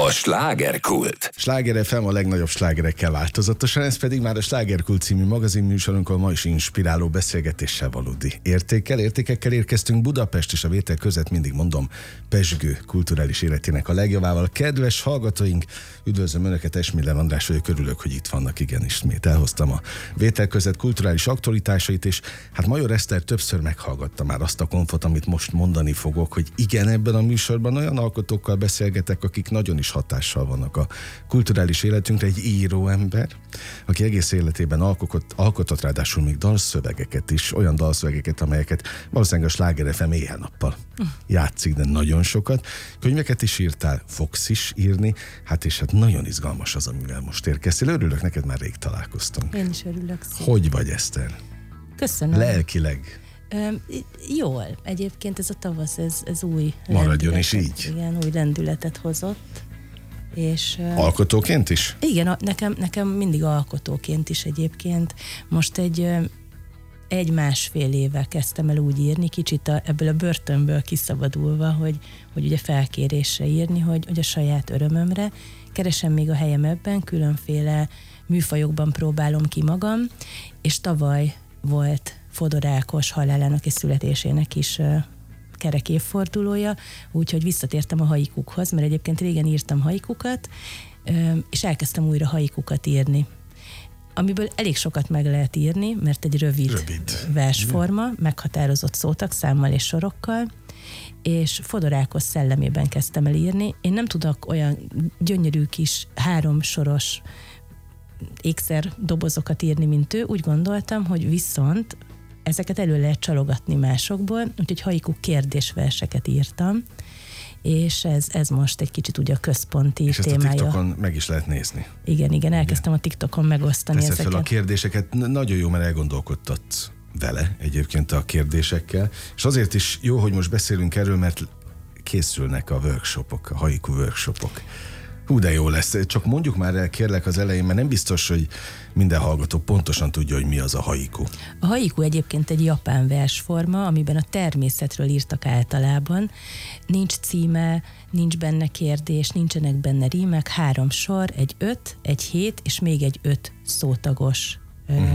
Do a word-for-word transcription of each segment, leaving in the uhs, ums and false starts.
A slágerkult. Sláger ef em a legnagyobb slágerekkel változatosan, ez pedig már a Slágerkult című magazinműsorunkkal ma is inspiráló beszélgetéssel valódi értékkel. Értékekkel érkeztünk Budapest és a vétel között, mindig mondom, pezsgő kulturális életének a legjavával. Kedves hallgatóink, üdvözlöm Önöket, Esmiller András vagyok, örülök, hogy itt vannak, igen, ismét elhoztam a vétel között kulturális aktualitásait, és hát Major Eszter többször meghallgatta már azt a konfot, amit most mondani fogok, hogy igen, ebben a műsorban olyan alkotókkal beszélgetek, akik nagyon is hatással vannak a kulturális életünkre. Egy író ember, aki egész életében alkotott, alkotott ráadásul még dalszövegeket is, olyan dalszövegeket, amelyeket valószínűleg a Sláger ef em éjjel-nappal játszik, de nagyon sokat. Könyveket is írtál, fogsz is írni, hát és hát nagyon izgalmas az, amivel most érkeztél. Örülök, neked már rég találkoztunk. Én is örülök szépen. Hogy vagy, Eszter? Köszönöm. Lelkileg? Üm, jól. Egyébként ez a tavasz, ez, ez új Maradjon is így. Igen, új lendületet hozott. És, alkotóként is? Igen, a, nekem, nekem mindig alkotóként is egyébként. Most egy, egy másfél éve kezdtem el úgy írni, kicsit a, ebből a börtönből kiszabadulva, hogy, hogy ugye felkérésre írni, hogy, hogy a saját örömömre. Keresem még a helyem ebben, különféle műfajokban próbálom ki magam, és tavaly volt Fodor Ákos halálának és születésének is kerek évfordulója, úgyhogy visszatértem a haikukhoz, mert egyébként régen írtam haikukat, és elkezdtem újra haikukat írni. Amiből elég sokat meg lehet írni, mert egy rövid, rövid. versforma, meghatározott szótagszámmal és sorokkal, és Fodor Ákos szellemében kezdtem el írni. Én nem tudok olyan gyönyörű kis háromsoros ékszer dobozokat írni, mint ő. Úgy gondoltam, hogy viszont ezeket elő lehet csalogatni másokból, úgyhogy haiku kérdésverseket írtam, és ez, ez most egy kicsit ugye a központi és témája. És ezt a TikTokon meg is lehet nézni. Igen, igen, elkezdtem igen. a TikTokon megosztani Teszed ezeket. fel a kérdéseket, nagyon jó, mert elgondolkodtatsz vele egyébként a kérdésekkel, és azért is jó, hogy most beszélünk erről, mert készülnek a workshopok, a haiku workshopok. Hú, de jó lesz. Csak mondjuk már el, kérlek, az elején, mert nem biztos, hogy minden hallgató pontosan tudja, hogy mi az a haiku. A haiku egyébként egy japán versforma, amiben a természetről írtak általában. Nincs címe, nincs benne kérdés, nincsenek benne rímek, három sor, egy öt, egy hét, és még egy öt szótagos uh-huh. ö,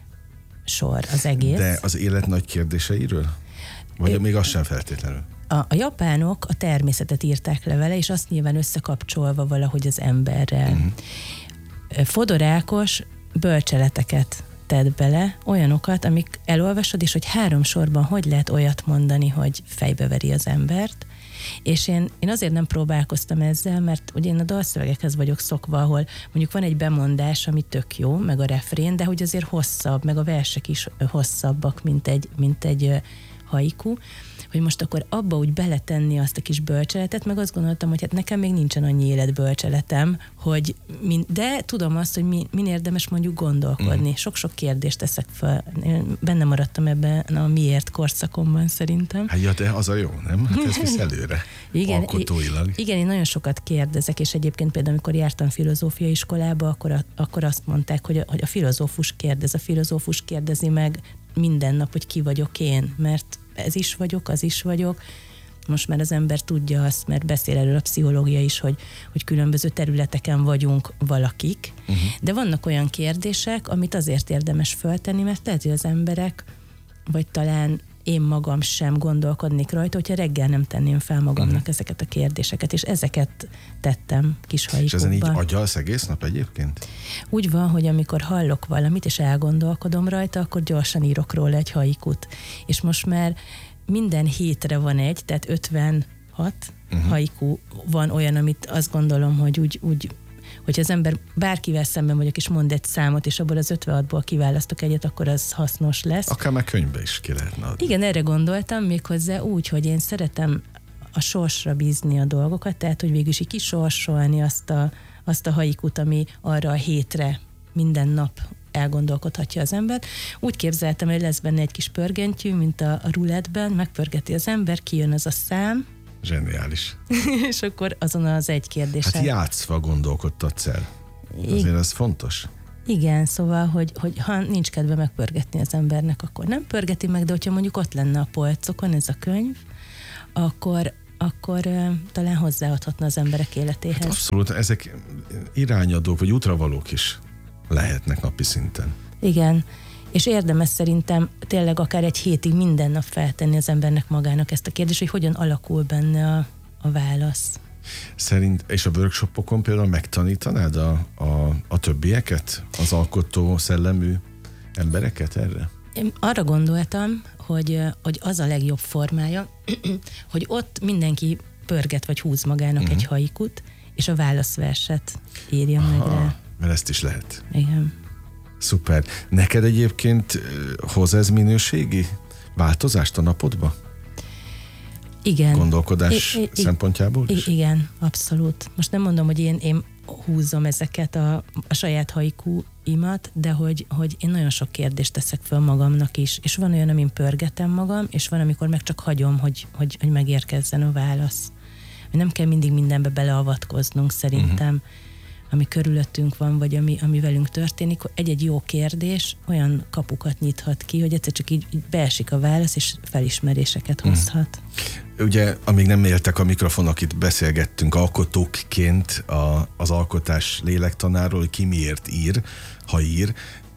sor az egész. De az élet nagy kérdéseiről? Vagy é- még az sem feltétlenül? A, a japánok a természetet írták le vele, és azt nyilván összekapcsolva valahogy az emberrel. Uh-huh. Fodor Ákos bölcseleteket tett bele, olyanokat, amik elolvasod, és hogy három sorban hogy lehet olyat mondani, hogy fejbeveri az embert. És én, én azért nem próbálkoztam ezzel, mert ugye én a dalszövegekhez vagyok szokva, ahol mondjuk van egy bemondás, ami tök jó, meg a refrén, de hogy azért hosszabb, meg a versek is hosszabbak, mint egy, mint egy haiku, hogy most akkor abba úgy beletenni azt a kis bölcseletet, meg azt gondoltam, hogy hát nekem még nincsen annyi életbölcseletem, hogy min, de tudom azt, hogy min, min érdemes mondjuk gondolkodni. Mm. Sok-sok kérdést teszek fel. Én benne maradtam ebben a miért korszakomban szerintem. Hát ja, de az a jó, nem? Hát ez visz előre. Igen, alkotóilag. Igen, én nagyon sokat kérdezek, és egyébként például, amikor jártam filozófia iskolába, akkor, a, akkor azt mondták, hogy a, hogy a filozófus kérdez, a filozófus kérdezi meg minden nap, hogy ki vagyok én, mert ez is vagyok, az is vagyok. Most már az ember tudja azt, mert beszél erről a pszichológia is, hogy, hogy különböző területeken vagyunk valakik, uh-huh. de vannak olyan kérdések, amit azért érdemes föltenni, mert lehet, hogy az emberek, vagy talán én magam sem gondolkodnék rajta, hogyha reggel nem tenném fel magamnak uh-huh. ezeket a kérdéseket, és ezeket tettem kis haikukba. És ezen így agyalsz egész nap egyébként? Úgy van, hogy amikor hallok valamit, és elgondolkodom rajta, akkor gyorsan írok róla egy haikut. És most már minden hétre van egy, tehát ötvenhat uh-huh. haiku van olyan, amit azt gondolom, hogy úgy, úgy hogyha az ember bárkivel szemben vagyok, és mond egy számot, és abból az ötvenhatból kiválasztok egyet, akkor az hasznos lesz. Akár már könyvbe is ki lehetne adni. Igen, erre gondoltam, méghozzá úgy, hogy én szeretem a sorsra bízni a dolgokat, tehát, hogy végül is így kisorsolni azt a, azt a haikut, ami arra a hétre minden nap elgondolkodhatja az ember. Úgy képzeltem, hogy lesz benne egy kis pörgentyű, mint a, a rulettben, megpörgeti az ember, kijön az a szám. Zseniális. És akkor azon az egy kérdésen. Hát játszva gondolkodtatsz el. Azért ez fontos. Igen, szóval, hogy, hogy ha nincs kedve megpörgetni az embernek, akkor nem pörgeti meg, de hogyha mondjuk ott lenne a polcokon ez a könyv, akkor akkor uh, talán hozzáadhatna az emberek életéhez. Hát abszolút, ezek irányadók, vagy útravalók is lehetnek napi szinten. Igen, és érdemes szerintem tényleg akár egy hétig minden nap feltenni az embernek magának ezt a kérdést, hogy hogyan alakul benne a, a válasz. Szerint, és a workshopokon például megtanítanád a, a, a többieket, az alkotó szellemű embereket erre? Én arra gondoltam, hogy, hogy az a legjobb formája, hogy ott mindenki pörget vagy húz magának uh-huh. egy haikut, és a válaszverset írja Aha, meg rá. Mert ezt is lehet. Igen. Szuper. Neked egyébként hoz ez minőségi változást a napodba? Igen. Gondolkodás I- I- szempontjából is? I- igen, abszolút. Most nem mondom, hogy én, én húzom ezeket a, a saját haikúimat, de hogy, hogy én nagyon sok kérdést teszek föl magamnak is, és van olyan, amin pörgetem magam, és van, amikor meg csak hagyom, hogy, hogy, hogy megérkezzen a válasz. Nem kell mindig mindenbe beleavatkoznunk szerintem, uh-huh. ami körülöttünk van, vagy ami, ami velünk történik. Egy-egy jó kérdés olyan kapukat nyithat ki, hogy egyszer csak így, így beesik a válasz, és felismeréseket hozhat. Hmm. Ugye, amíg nem éltek a mikrofonok, itt beszélgettünk alkotókként a, az alkotás lélektanáról, hogy ki miért ír, ha ír.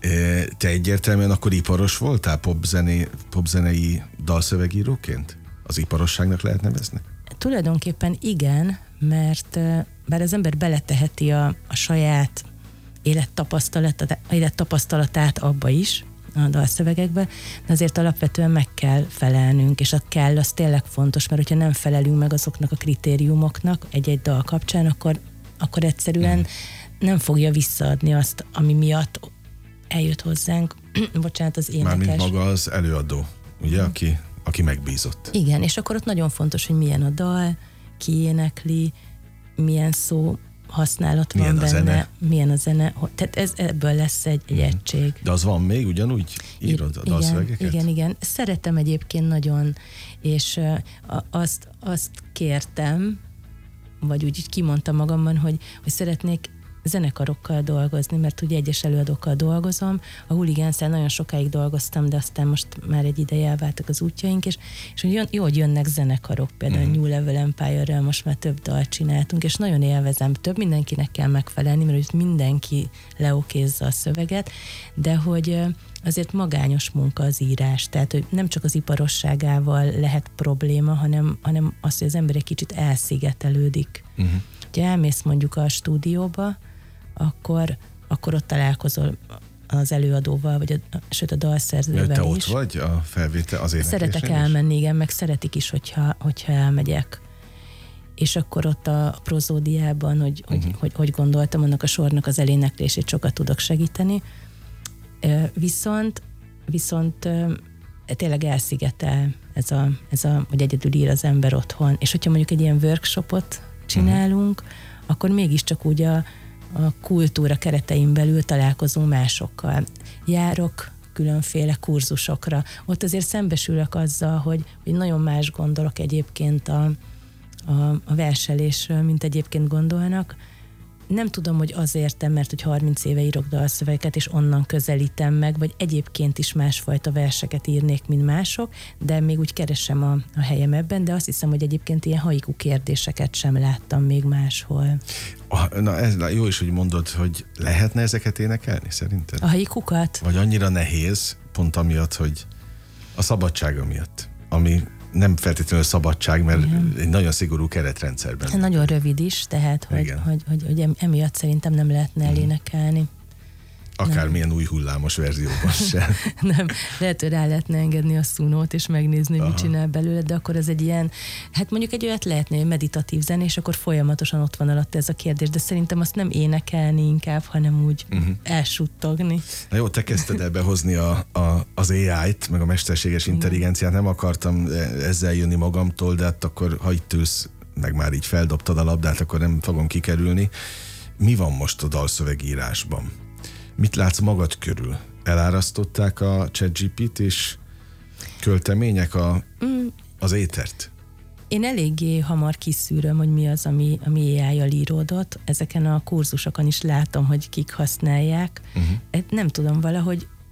Te egyértelműen akkor iparos voltál popzené, popzenei dalszövegíróként? Az iparosságnak lehet nevezni? Tulajdonképpen igen, mert bár az ember beleteheti a, a saját élettapasztalatát, élettapasztalatát abba is, a dalszövegekbe, de azért alapvetően meg kell felelnünk, és a kell, az tényleg fontos, mert hogyha nem felelünk meg azoknak a kritériumoknak egy-egy dal kapcsán, akkor, akkor egyszerűen mm. nem fogja visszaadni azt, ami miatt eljött hozzánk, bocsánat, az énekes. Mármint maga az előadó, ugye, mm. aki, aki megbízott. Igen, és akkor ott nagyon fontos, hogy milyen a dal, ki énekli, milyen szó használat van milyen benne, zene. milyen a zene. Tehát ez, ebből lesz egy, egy egység. De az van még, ugyanúgy írod a dalszövegeket? Igen, igen, igen. Szeretem egyébként nagyon, és uh, azt, azt kértem, vagy úgy, úgy kimondtam magamban, hogy, hogy szeretnék zenekarokkal dolgozni, mert ugye egyes előadókkal dolgozom. A Hooligans-el nagyon sokáig dolgoztam, de aztán most már egy ideje elváltak az útjaink, és, és jön, jó, hogy jönnek zenekarok, például mm. New Level Empire-rel most már több dalt csináltunk, és nagyon élvezem. Több mindenkinek kell megfelelni, mert hogy mindenki leokézza a szöveget, de hogy azért magányos munka az írás, tehát hogy nem csak az iparosságával lehet probléma, hanem, hanem az, hogy az ember egy kicsit elszigetelődik. Mm. Ha elmész mondjuk a stúdióba, akkor, akkor ott találkozol az előadóval, vagy a, sőt a dalszerzővel is. Te ott vagy a felvétel az éneklésen? Szeretek elmenni, igen, meg szeretik is, hogyha, hogyha elmegyek. És akkor ott a prozódiában, hogy, uh-huh. hogy, hogy, hogy gondoltam, annak a sornak az eléneklését sokat tudok segíteni. Viszont, viszont tényleg elszigetel ez a, ez a, hogy egyedül ír az ember otthon. És hogyha mondjuk egy ilyen workshopot csinálunk, uh-huh. akkor mégiscsak úgy a, a kultúra keretein belül találkozunk másokkal. Járok különféle kurzusokra. Ott azért szembesülök azzal, hogy, hogy nagyon más gondolok egyébként a, a, a verselésről, mint egyébként gondolnak. Nem tudom, hogy azért, mert hogy harminc éve írok dalszövegeket, és onnan közelítem meg, vagy egyébként is másfajta verseket írnék, mint mások, de még úgy keresem a, a helyem ebben, de azt hiszem, hogy egyébként ilyen haiku kérdéseket sem láttam még máshol. Na, ez na, jó is, hogy mondod, hogy lehetne ezeket énekelni, szerinted? A haikukat? Vagy annyira nehéz, pont amiatt, hogy a szabadsága miatt, ami nem feltétlenül szabadság, mert igen. egy nagyon szigorú keretrendszerben. Nagyon rövid is, tehát hogy, hogy, hogy, hogy emiatt szerintem nem lehetne elénekelni. Akármilyen új hullámos verzióban sem. Nem, lehet, hogy rá lehetne engedni a szunót, és megnézni, hogy mit csinál belőle, de akkor ez egy ilyen, hát mondjuk egy olyat lehetne, egy meditatív zene, és akkor folyamatosan ott van alatt ez a kérdés, de szerintem azt nem énekelni inkább, hanem úgy uh-huh. elsuttogni. Na jó, te kezdted el behozni a, a, az á í-t, meg a mesterséges intelligenciát, nem akartam ezzel jönni magamtól, de hát akkor ha itt ülsz, meg már így feldobtad a labdát, akkor nem fogom kikerülni. Mi van most a dalszövegírásban? Mit látsz magad körül? Elárasztották a ChatGPT és költemények a, mm. az étert? Én eléggé hamar kiszűröm, hogy mi az, ami, ami á í-jal íródott. Ezeken a kurzusokon is látom, hogy kik használják. Uh-huh. Nem tudom, valahogy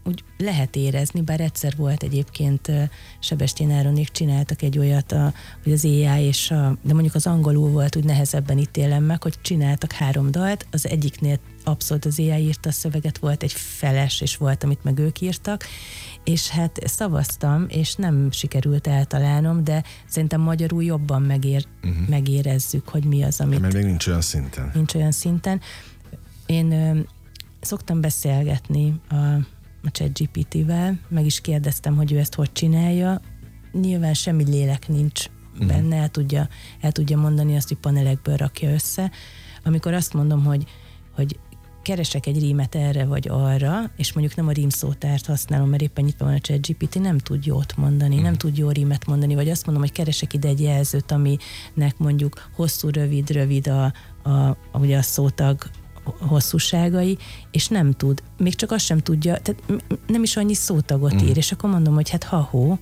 úgy lehet érezni, bár egyszer volt egyébként Sebestyén Áronék csináltak egy olyat, a, hogy az á i és a, de mondjuk az angolul volt, úgy nehezebben ítélem meg, hogy csináltak három dalt, az egyiknél abszolút az á i írta a szöveget, volt egy feles, és volt, amit meg ők írtak, és hát szavaztam, és nem sikerült eltalálnom, de szerintem magyarul jobban megér, uh-huh. megérezzük, hogy mi az, amit... Mert még nincs olyan szinten. Nincs olyan szinten. Én ö, szoktam beszélgetni a, a ChatGPT-vel, meg is kérdeztem, hogy ő ezt hogy csinálja. Nyilván semmi lélek nincs uh-huh. benne, el tudja, el tudja mondani azt, hogy panelekből rakja össze. Amikor azt mondom, hogy, hogy keresek egy rímet erre vagy arra, és mondjuk nem a rímszótárt használom, mert éppen nyitva van a ChatGPT, nem tud jót mondani, mm. nem tud jó rímet mondani, vagy azt mondom, hogy keresek ide egy jelzőt, aminek mondjuk hosszú, rövid, rövid a, a, a, ugye a szótag hosszúságai, és nem tud, még csak azt sem tudja, tehát nem is annyi szótagot mm. ír, és akkor mondom, hogy hát ha-hó,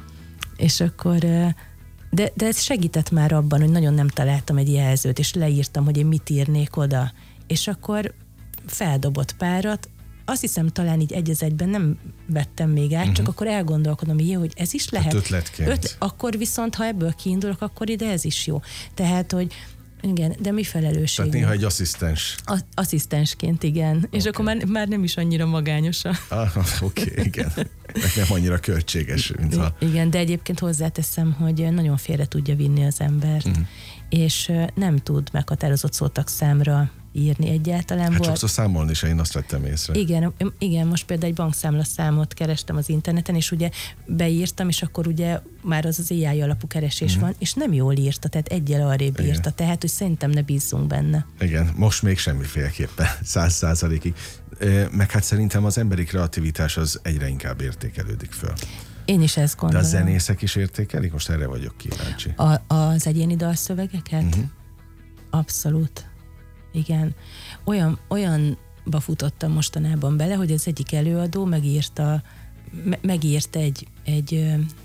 és akkor... De, de ez segített már abban, hogy nagyon nem találtam egy jelzőt, és leírtam, hogy én mit írnék oda, és akkor feldobott párat, azt hiszem talán így egy az egyben nem vettem még át, uh-huh. csak akkor elgondolkodom, hogy jó, hogy ez is lehet. Hát ötletként. Öt, akkor viszont, ha ebből kiindulok, akkor ide ez is jó. Tehát, hogy igen, de mi felelősség? Tehát néha egy asszisztens. A, asszisztensként, igen. Okay. És akkor már, már nem is annyira magányos. Ah, oké, okay, igen. Meg nem annyira költséges, mintha... Igen, de egyébként hozzáteszem, hogy nagyon félre tudja vinni az embert, uh-huh. és nem tud meghatározott szótagszámra írni egyáltalán. Hát sokszor számolni is, én azt vettem észre. Igen, igen, most például egy bankszámla számot kerestem az interneten, és ugye beírtam, és akkor ugye már az az á i alapú keresés mm. van, és nem jól írta, tehát egyel arrébb igen. írta, tehát hogy szerintem ne bízzunk benne. Igen, most még semmiféleképpen, száz százalékig. Meg hát szerintem az emberi kreativitás az egyre inkább értékelődik föl. Én is ezt gondolom. De a zenészek is értékelik? Most erre vagyok kíváncsi. A, az egyéni dalszövegeket? Uh-huh. Abszolút. Igen. Olyan, olyanba futottam mostanában bele, hogy az egyik előadó megírta, me, megírt egy, egy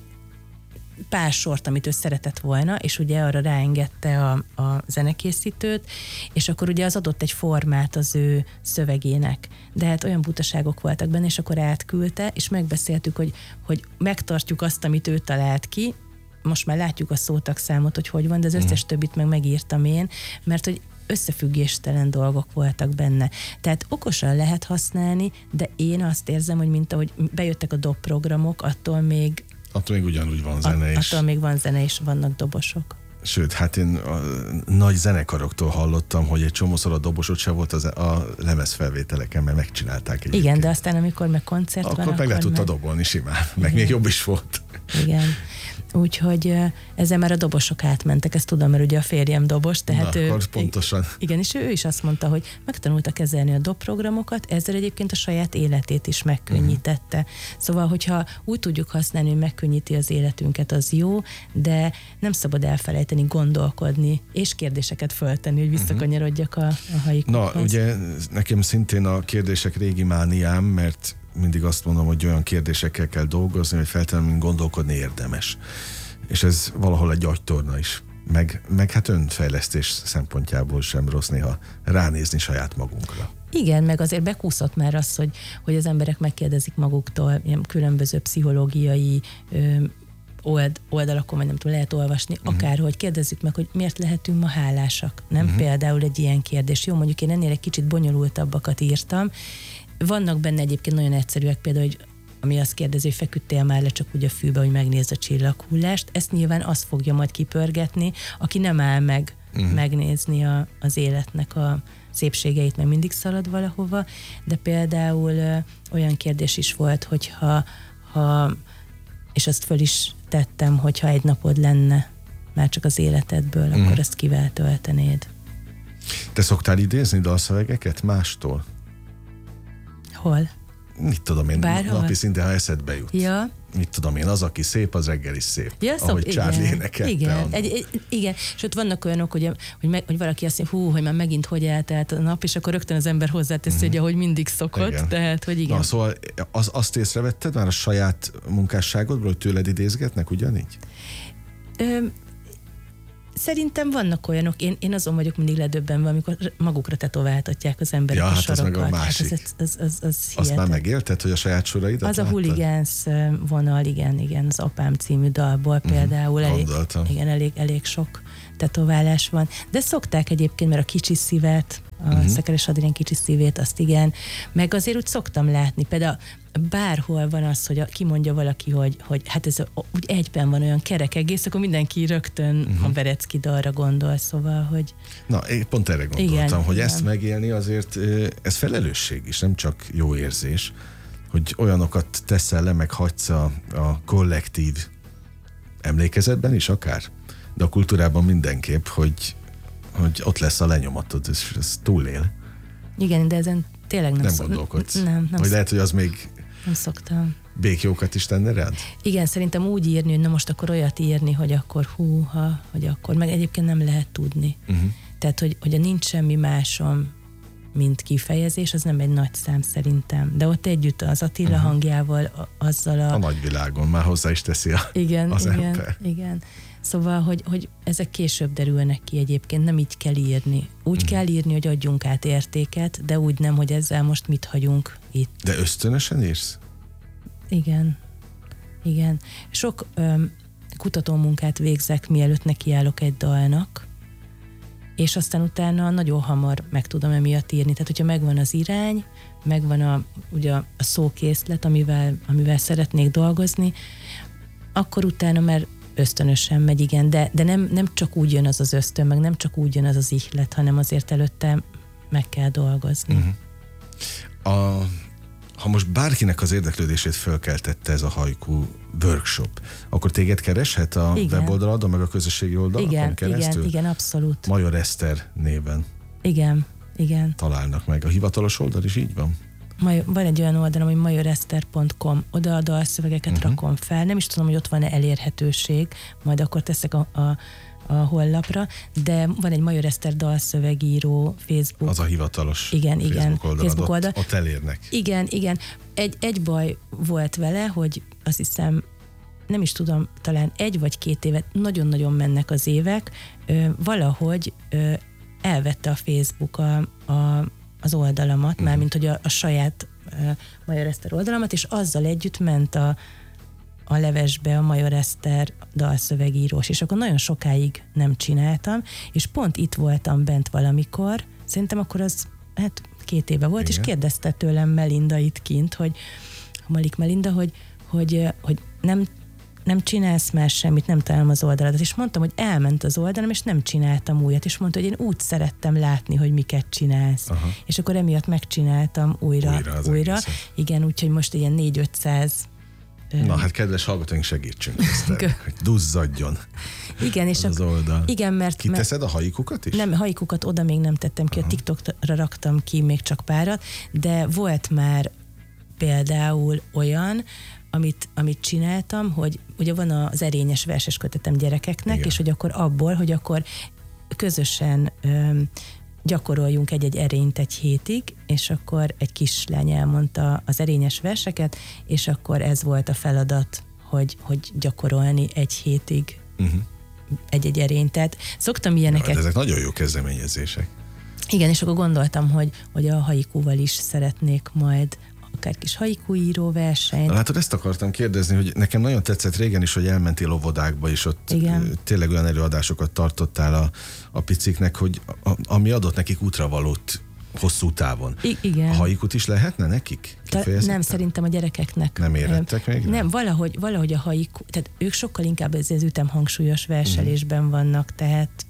pár sort, amit ő szeretett volna, és ugye arra ráengedte a, a zenekészítőt, és akkor ugye az adott egy formát az ő szövegének. De hát olyan butaságok voltak benne, és akkor átküldte, és megbeszéltük, hogy, hogy megtartjuk azt, amit ő talált ki, most már látjuk a szótagszámot, hogy hogy van, de az összes többit meg megírtam én, mert hogy összefüggéstelen dolgok voltak benne. Tehát okosan lehet használni, de én azt érzem, hogy mint ahogy bejöttek a dob programok, attól még attól még ugyanúgy van zene is. Attól még van zene és vannak dobosok. Sőt, hát én a nagy zenekaroktól hallottam, hogy egy csomószor a dobosot se volt az, a lemezfelvételeken, mert megcsinálták egyébként. Igen, de aztán amikor meg koncert akkor van, meg akkor le meg... tudta dobolni simán, meg igen. még jobb is volt. Igen. Úgyhogy ezzel már a dobosok átmentek, ezt tudom, mert ugye a férjem dobos, tehát Na, ő... akkor pontosan. Igen, és ő is azt mondta, hogy megtanulta kezelni a dobprogramokat, ezzel egyébként a saját életét is megkönnyítette. Uh-huh. Szóval, hogyha úgy tudjuk használni, hogy megkönnyíti az életünket, az jó, de nem szabad elfelejteni, gondolkodni, és kérdéseket föltenni, hogy visszakanyarodjak a, a haikukhoz. Na, ugye nekem szintén a kérdések régi mániám, mert mindig azt mondom, hogy olyan kérdésekkel kell dolgozni, hogy feltétlenül gondolkodni érdemes. És ez valahol egy agytorna is. Meg, meg hát önfejlesztés szempontjából sem rossz néha ránézni saját magunkra. Igen, meg azért bekúszott már az, hogy, hogy az emberek megkérdezik maguktól ilyen különböző pszichológiai ö, old, oldalakon, vagy nem tudom, lehet olvasni, uh-huh. akárhogy kérdezzük meg, hogy miért lehetünk ma hálásak. Nem uh-huh. például egy ilyen kérdés. Jó, mondjuk én ennél egy kicsit bonyolultabbakat írtam. Vannak benne egyébként nagyon egyszerűek, például, hogy ami azt kérdezi, hogy feküdtél már le csak úgy a fűbe, hogy megnézd a csillaghullást. Ezt nyilván azt fogja majd kipörgetni, aki nem áll meg uh-huh. megnézni a, az életnek a szépségeit, meg mindig szalad valahova, de például ö, olyan kérdés is volt, hogyha ha, és azt föl is tettem, hogyha egy napod lenne már csak az életedből, uh-huh. akkor ezt kivel töltenéd. Te szoktál idézni dalszövegeket mástól? Hol? Mit tudom én, Bárhol? napi szinten, ha eszedbe jut. Ja. Mit tudom én, az, aki szép, az reggel is szép. Ja, ahogy szok, Charlie igen, énekelte. Igen, egy, egy, igen, sőt vannak olyanok, hogy, hogy, meg, hogy valaki azt mondja, hú, hogy már megint hogy eltelt a nap, és akkor rögtön az ember hozzáteszi, mm-hmm. hogy ahogy mindig szokott, igen. tehát, hogy igen. Na, szóval az, azt észrevetted már a saját munkásságodból, hogy tőled idézgetnek ugyanígy? Ö, Szerintem vannak olyanok, én, én azon vagyok mindig ledöbbenve, amikor magukra tetováltatják az emberek ja, a hát sorokat. az meg a másik. Hát az, az, az, az Azt már megélted, hogy a saját soraidat Az láttad? a Hooligans vonal, igen, igen, az Apám című dalból például. Uh-huh, elég, gondoltam. igen, elég, elég sok tetoválás van. De szokták egyébként, mert a kicsi szívet, a uh-huh. Szekeres Adrien kicsi szívét, azt igen. Meg azért úgy szoktam látni, például bárhol van az, hogy a, kimondja valaki, hogy, hogy hát ez a, úgy egyben van olyan kerek egész, akkor mindenki rögtön uh-huh. a Berecki dalra gondol, szóval, hogy... Na, én pont erre gondoltam, igen, hogy igen. ezt megélni azért, ez felelősség is, nem csak jó érzés, hogy olyanokat teszel le, meg hagysz a, a kollektív emlékezetben is akár, de a kultúrában mindenképp, hogy, hogy ott lesz a lenyomatod, és ez túlél. Igen, de ezen tényleg nem, nem szok... gondolkodsz. Nem, nem Vagy szok... lehet, hogy az még nem szoktam. békjókat is tenne rád? Igen, szerintem úgy írni, hogy na most akkor olyat írni, hogy akkor húha, hogy akkor, meg egyébként nem lehet tudni. Uh-huh. Tehát, hogy, hogy a nincs semmi másom, mint kifejezés, az nem egy nagy szám szerintem. De ott együtt az Attila uh-huh. hangjával, a, azzal a... A nagyvilágon már hozzá is teszi a, igen, az igen, ember. Igen. Szóval, hogy, hogy ezek később derülnek ki egyébként, nem így kell írni. Úgy uh-huh. kell írni, hogy adjunk át értéket, de úgy nem, hogy ezzel most mit hagyunk itt. De ösztönösen írsz? Igen. Igen. Sok öm, kutatómunkát végzek, mielőtt nekiállok egy dalnak, és aztán utána nagyon hamar meg tudom emiatt írni. Tehát, hogyha megvan az irány, megvan a, ugye a szókészlet, amivel, amivel szeretnék dolgozni, akkor utána már ösztönösen megy, igen, de, de nem, nem csak úgy jön az az ösztön, meg nem csak úgy jön az az ihlet, hanem azért előtte meg kell dolgozni. Uh-huh. A, ha most bárkinek az érdeklődését fölkeltette ez a haiku workshop, akkor téged kereshet a igen. weboldaladon, meg a közösségi oldalakon igen, keresztül? Igen, igen, abszolút. Major Eszter néven. Igen, igen. Találnak meg. A hivatalos oldal is így van? Van egy olyan oldalom, hogy majoreszter pont com, oda a dalszövegeket uh-huh. rakom fel. Nem is tudom, hogy ott van-e elérhetőség, majd akkor teszek a, a, a honlapra, de van egy Major Eszter dalszövegíró Facebook. Az a hivatalos igen, Facebook igen, oldalad, Facebook oldal. Ott, ott elérnek. Igen, igen. Egy, egy baj volt vele, hogy azt hiszem, nem is tudom, talán egy vagy két évet, nagyon-nagyon mennek az évek, ö, valahogy ö, elvette a Facebook a, a az oldalamat, uh-huh. mármint hogy a, a saját uh, Major Eszter oldalamat, és azzal együtt ment a, a levesbe a Major Eszter dalszövegírós, és akkor nagyon sokáig nem csináltam, és pont itt voltam bent valamikor, szerintem akkor az hát két éve volt, igen. És kérdezte tőlem Melinda itt kint, hogy Malik Melinda, hogy, hogy, hogy nem nem csinálsz már semmit, nem találom az oldaladat. És mondtam, hogy elment az oldalam, és nem csináltam újat. És mondta, hogy én úgy szerettem látni, hogy miket csinálsz. Aha. És akkor emiatt megcsináltam újra. Újra. újra. Igen, úgyhogy most ilyen négy-ötszáz. Na hát kedves hallgatóink, segítsünk ezt, hogy duzzadjon. Igen, és az, az oldal. Igen, mert... Kiteszed a haikukat is? Nem, haikukat oda még nem tettem ki, aha. A TikTokra raktam ki még csak párat, de volt már például olyan, Amit, amit csináltam, hogy ugye van az erényes verses kötetem gyerekeknek, igen. És hogy akkor abból, hogy akkor közösen öm, gyakoroljunk egy-egy erényt egy hétig, és akkor egy kislány elmondta az erényes verseket, és akkor ez volt a feladat, hogy, hogy gyakorolni egy hétig uh-huh. egy-egy erényt. Tehát szoktam ilyeneket... Ja, ezek nagyon jó kezdeményezések. Igen, és akkor gondoltam, hogy, hogy a haikuval is szeretnék majd akár kis haiku író versenyt. Látod, ezt akartam kérdezni, hogy nekem nagyon tetszett régen is, hogy elmentél óvodákba, és ott igen. Tényleg olyan előadásokat tartottál a, a piciknek, hogy a, ami adott nekik útravalót hosszú távon. I- igen. A haikut is lehetne nekik? Ta- nem, szerintem a gyerekeknek. Nem érettek még? Nem, nem valahogy, valahogy a haiku, tehát ők sokkal inkább ez az ütemhangsúlyos verselésben vannak, tehát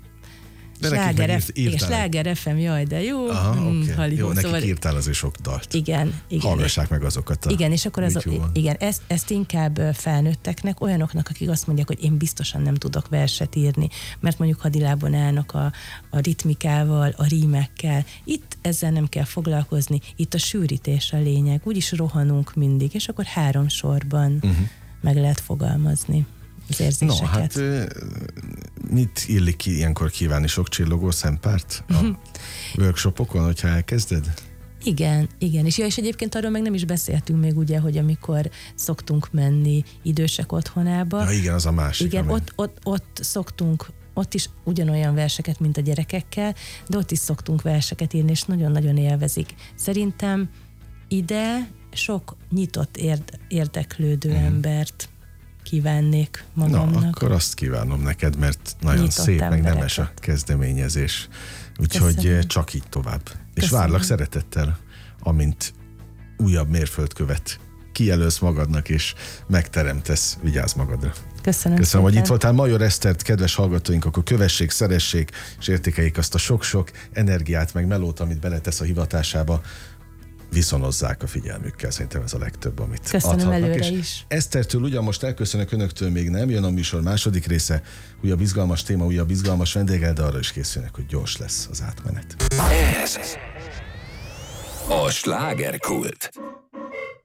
Sláger, igen, Sláger ef em, jaj, de jó. Aha, okay. Halibó, jó, nekik szóval... írtál azért sok dalt. Igen, igen. Hallgassák meg azokat a igen, és akkor az, YouTube-on. igen, ezt, ezt inkább felnőtteknek, olyanoknak, akik azt mondják, hogy én biztosan nem tudok verset írni, mert mondjuk hadilában állnak a, a ritmikával, a rímekkel. Itt ezzel nem kell foglalkozni, itt a sűrítés a lényeg, úgyis rohanunk mindig, és akkor három sorban uh-huh. meg lehet fogalmazni az érzéseket. No, hát mit illik ki ilyenkor kívánni? Sok csillogó szempárt a workshopokon, hogyha elkezded? Igen, igen. És, ja, és egyébként arról meg nem is beszéltünk még ugye, hogy amikor szoktunk menni idősek otthonába. Ja, igen, az a másik. Igen, ott, ott, ott szoktunk ott is ugyanolyan verseket, mint a gyerekekkel, de ott is szoktunk verseket írni, és nagyon-nagyon élvezik. Szerintem ide sok nyitott érd, érdeklődő mm. embert kívánnék magamnak. Na, akkor azt kívánom neked, mert nagyon nyitott szép, embereket. Meg nemes a kezdeményezés. Úgyhogy Köszönöm. Csak így tovább. Köszönöm. És várlak szeretettel, amint újabb mérföldkövet kijelölsz magadnak, és megteremtesz, vigyázz magadra. Köszönöm, Köszönöm, hogy itt voltál. Major Esztert, kedves hallgatóink, akkor kövessék, szeressék, és értékeljék azt a sok-sok energiát, meg melót, amit beletesz a hivatásába. Viszonozzák a figyelmükkel, szerintem ez a legtöbb, amit Köszönöm adhatnak. előre És is. Esztertől ugyan most elköszönök önöktől, még nem jön a műsor második része, újabb izgalmas téma, újabb izgalmas vendéggel, de arra is készülnek, hogy gyors lesz az átmenet. Ez a slágerkult.